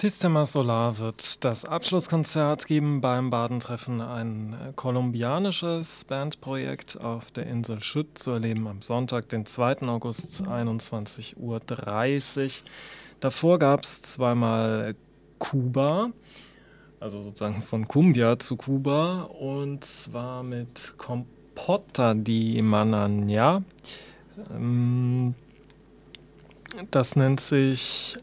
Sistema Solar wird das Abschlusskonzert geben beim Badentreffen, ein kolumbianisches Bandprojekt auf der Insel Schütt, zu erleben am Sonntag, den 2. August, 21:30 Uhr. Davor gab es zweimal Kuba, also sozusagen von Cumbia zu Kuba, und zwar mit Compota di Manana. Das nennt sich,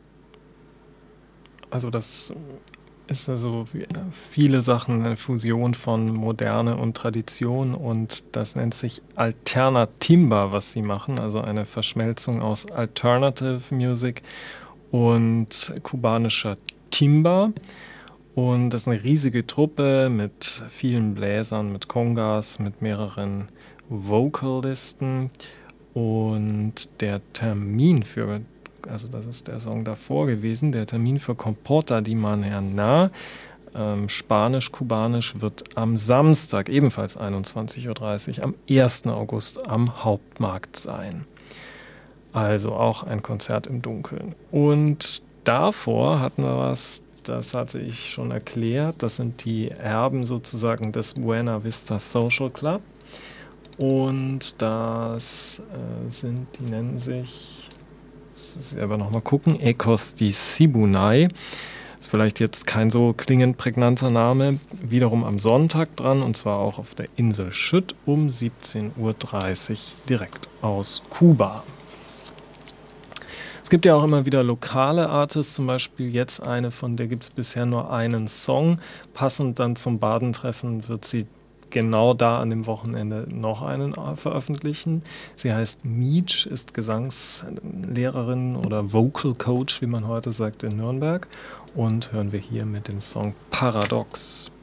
also das ist also viele Sachen, eine Fusion von Moderne und Tradition, und das nennt sich Alternatimba, was sie machen, also eine Verschmelzung aus Alternative Music und kubanischer Timba. Und das ist eine riesige Truppe mit vielen Bläsern, mit Congas, mit mehreren Vocalisten. Und der Termin für, also das ist der Song davor gewesen, der Termin für Comporta di Manana, Spanisch-Kubanisch, wird am Samstag, ebenfalls 21:30 Uhr, am 1. August am Hauptmarkt sein. Also auch ein Konzert im Dunkeln. Und davor hatten wir was, das hatte ich schon erklärt, das sind die Erben sozusagen des Buena Vista Social Club. Und das die nennen sich, muss ich selber nochmal gucken, Ecos di Sibunay. Ist vielleicht jetzt kein so klingend prägnanter Name. Wiederum am Sonntag dran, und zwar auch auf der Insel Schütt um 17:30 Uhr direkt aus Kuba. Es gibt ja auch immer wieder lokale Artists, zum Beispiel jetzt eine, von der gibt es bisher nur einen Song. Passend dann zum Badentreffen wird sie genau da an dem Wochenende noch einen veröffentlichen. Sie heißt Meech, ist Gesangslehrerin oder Vocal Coach, wie man heute sagt, in Nürnberg. Und hören wir hier mit dem Song Paradox.